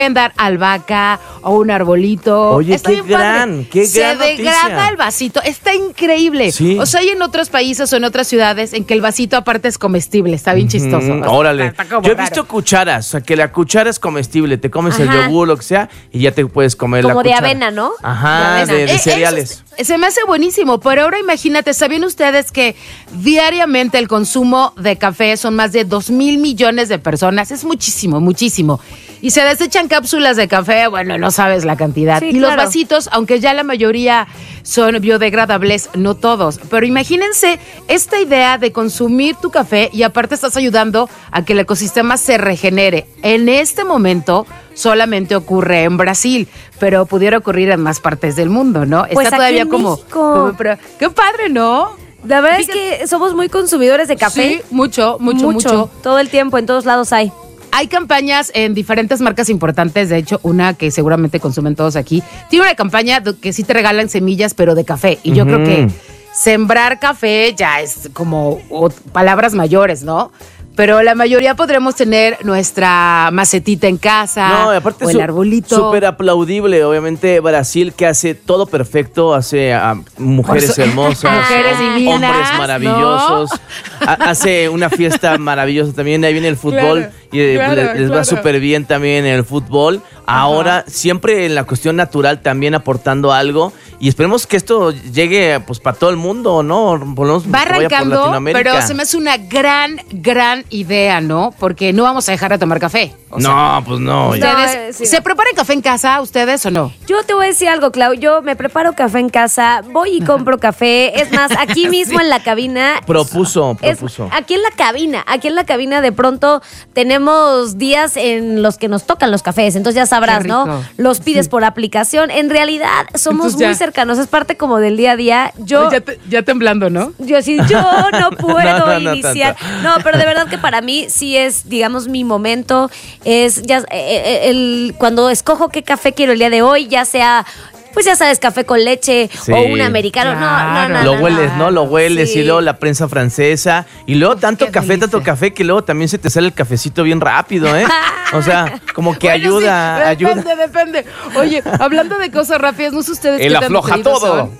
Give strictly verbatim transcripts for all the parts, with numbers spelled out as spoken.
pueden dar albahaca o un arbolito. Oye, Está qué bien padre. gran, qué Se gran degrada noticia. el vasito. Está increíble. Sí. O sea, hay en otros países o en otras ciudades en que el vasito aparte es comestible. Está bien chistoso. Mm, O sea, órale. está- está como Yo he raro. visto cucharas, o sea, que la cuchara es comestible. Te comes el Ajá. yogur, lo que sea, y ya te puedes comer la Como de cuchara. avena, ¿no? Ajá, De avena. de, de Eh, cereales. eso se me hace buenísimo, pero ahora imagínate, ¿sabían ustedes que diariamente el consumo de café son más de dos mil millones de personas? Es muchísimo, muchísimo. Y se desechan cápsulas de café, bueno, no sabes la cantidad. Sí, y los claro. vasitos, aunque ya la mayoría son biodegradables, no todos. Pero imagínense esta idea de consumir tu café y aparte estás ayudando a que el ecosistema se regenere. En este momento solamente ocurre en Brasil, pero pudiera ocurrir en más partes del mundo, ¿no? Pues Está aquí todavía en como, México. como- pero qué padre, ¿no? La verdad es Fíjate- que somos muy consumidores de café. Sí, mucho, mucho, mucho. Todo el tiempo, en todos lados hay. Hay campañas en diferentes marcas importantes, de hecho, una que seguramente consumen todos aquí. Tiene una campaña do- que sí te regalan semillas, pero de café. Y yo Ujú. creo que sembrar café ya es como o- palabras mayores, ¿no? Pero la mayoría podremos tener nuestra macetita en casa No, y aparte o es el su- arbolito. súper aplaudible. Obviamente Brasil que hace todo perfecto, hace a mujeres Por su- hermosas, Mujeres hom- divinas, hombres ¿no? maravillosos. Ha- hace una fiesta maravillosa también. Ahí viene el fútbol Claro, y eh, claro, le- les va claro. súper bien también en el fútbol. Ahora siempre en la cuestión natural también aportando algo. Y esperemos que esto llegue pues para todo el mundo, ¿no? Por lo menos Va que vaya por arrancando, Latinoamérica. pero se me hace una gran, gran idea, ¿no? Porque no vamos a dejar de tomar café. O sea, No, pues no. ya. ¿Ustedes No, eh, sí, se no. preparan café en casa, ustedes o no? Yo te voy a decir algo, Clau. Yo me preparo café en casa, voy y compro café. Es más, aquí mismo en la cabina. Propuso, Es- propuso. aquí en la cabina, aquí en la cabina de pronto tenemos días en los que nos tocan los cafés, entonces ya sabrás, Qué ¿no? rico. Los pides por aplicación. En realidad somos Entonces ya. muy cercanos, es parte como del día a día. Yo ya, te- ya temblando, ¿no? Yo sí, yo no puedo No, no, no iniciar. tanto. No, pero de verdad que para mí sí es, digamos, mi momento. Es ya eh, eh, el cuando escojo qué café quiero el día de hoy, ya sea, pues ya sabes, café con leche Sí. o un americano. No, no, Claro. no. Lo no, hueles, ¿no? Lo hueles Sí. y luego la prensa francesa y luego tanto qué café, delicia. tanto café que luego también se te sale el cafecito bien rápido, ¿eh? O sea, como que Bueno, ayuda, sí, ayuda. depende, depende. Oye, hablando de cosas rápidas, no sé ustedes Él qué tan afloja pedidos todo. son.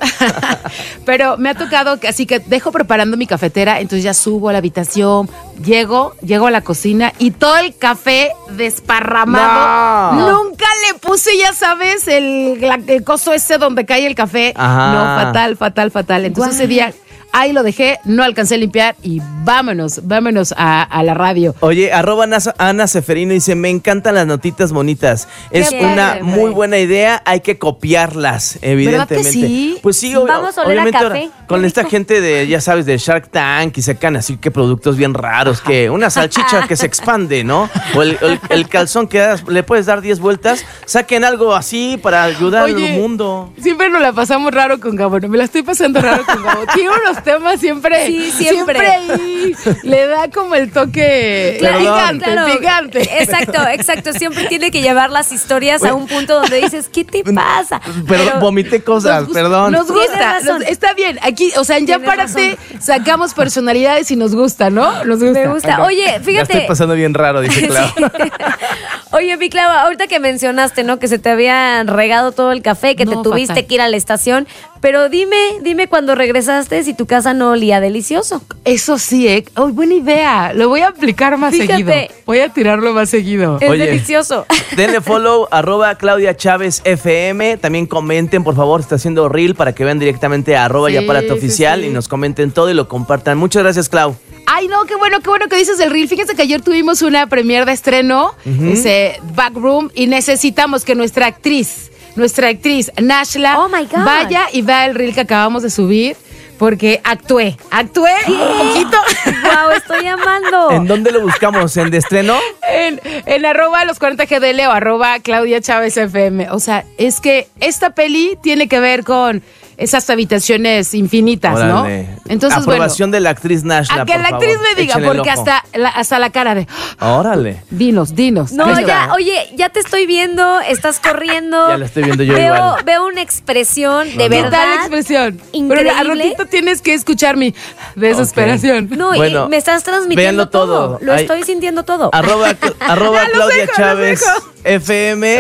Pero me ha tocado que así que dejo preparando mi cafetera, entonces ya subo a la habitación, llego, llego a la cocina y todo el café desparramado. No. Nunca le puse, ya sabes, el, la- el coso ese donde cae el café. Ajá. No, fatal, fatal, fatal. Entonces ese día ahí lo dejé, no alcancé a limpiar y vámonos, vámonos a, a la radio. Oye, arroba Ana, Ana Seferino dice, me encantan las notitas bonitas. Es Qué una padre. muy buena idea, hay que copiarlas, evidentemente. sí? Pues sí, ob- Vamos a oler a obviamente café. ahora, Qué con esta rico. gente de, ya sabes, de Shark Tank y sacan así que productos bien raros, que una salchicha que se expande, ¿no? O el, el- el calzón que das- le puedes dar diez vueltas, saquen algo así para ayudar Oye, al mundo. Siempre nos la pasamos raro con Gabo. Me la estoy pasando raro con Gabo. Tiene unos temas siempre. Sí, siempre. ahí le da como el toque Claro, picante, claro. picante. Exacto, exacto. Siempre tiene que llevar las historias a un punto donde dices, ¿qué te pasa? Perdón, vomité cosas, Nos gust- perdón. Nos Tienes gusta. razón. nos- está bien. Aquí, o sea, en Ya Tienes Párate sacamos personalidades y nos gusta, ¿no? Nos gusta. Me gusta. Oye, La estoy fíjate. pasando bien raro, dice Clau. Oye, mi Clau, ahorita que mencionaste, ¿no? Que se te habían regado todo el café, que No, te tuviste fatal. que ir a la estación. Pero dime, dime cuando regresaste si tu casa no olía delicioso. Eso sí, ¿eh? Oh, buena idea. Lo voy a aplicar más Fíjate. seguido. Voy a tirarlo más seguido. Es Oye. delicioso. Denle follow, arroba Claudia Chávez F M. También comenten, por favor, está haciendo reel para que vean directamente a arroba Sí, Ya Párate sí, Oficial sí. y nos comenten todo y lo compartan. Muchas gracias, Clau. Ay, no, qué bueno, qué bueno que dices el reel. Fíjense que ayer tuvimos una premiere de estreno, ese Backroom, y necesitamos que nuestra actriz, nuestra actriz Nashla, Oh, my God. vaya y vea el reel que acabamos de subir, porque actué, actué un poquito Wow, estoy amando. ¿En dónde lo buscamos? ¿En de estreno? en, en arroba los cuarenta G D L o arroba Claudia Chávez F M. O sea, es que esta peli tiene que ver con esas habitaciones infinitas, Órale. ¿no? Entonces, Aprobación bueno, de la actriz Nashla, a que por la actriz favor. me diga, Échenle el porque ojo. hasta la, hasta la cara de, Órale. dinos, dinos. No, dinos. ya, oye, ya te estoy viendo, estás corriendo. Ya la estoy viendo yo veo, igual. Veo una expresión de No, no. ¿Qué verdad. tal la expresión? increíble. Pero al ratito tienes que escuchar mi desesperación. No, Bueno, y me estás transmitiendo véanlo todo. todo. Lo Ay. estoy sintiendo todo. Arroba, arroba Ya los Claudia dejo, los Chávez dejo. F M.